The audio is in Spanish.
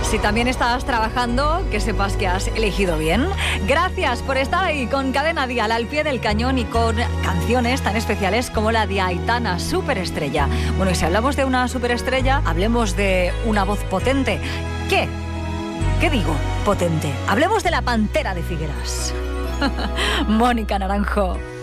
Si también estás trabajando, que sepas que has elegido bien. Gracias por estar ahí con Cadena Dial al pie del cañón y con canciones tan especiales como la de Aitana, superestrella. Bueno, y si hablamos de una superestrella, hablemos de una voz potente. ¿Qué? ¿Qué digo? Potente. Hablemos de la Pantera de Figueras. Mónica Naranjo.